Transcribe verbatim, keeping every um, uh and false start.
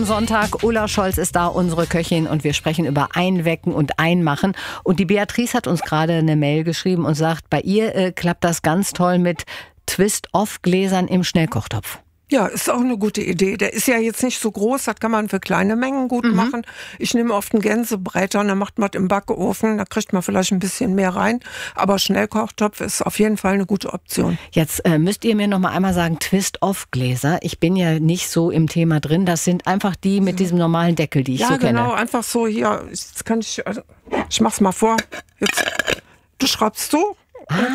Sonntag, Ulla Scholz ist da, unsere Köchin, und wir sprechen über Einwecken und Einmachen. Und die Beatrice hat uns gerade eine Mail geschrieben und sagt, bei ihr äh, klappt das ganz toll mit Twist-Off-Gläsern im Schnellkochtopf. Ja, ist auch eine gute Idee. Der ist ja jetzt nicht so groß, das kann man für kleine Mengen gut mhm. machen. Ich nehme oft einen Gänsebretter und dann macht man im Backofen, da kriegt man vielleicht ein bisschen mehr rein. Aber Schnellkochtopf ist auf jeden Fall eine gute Option. Jetzt äh, müsst ihr mir noch mal einmal sagen, Twist-Off-Gläser. Ich bin ja nicht so im Thema drin. Das sind einfach die mit diesem normalen Deckel, die ich ja, so kenne. Ja, genau, einfach so hier. Jetzt kann ich, also, ich mach's mal vor. Jetzt, du schraubst so. Ah.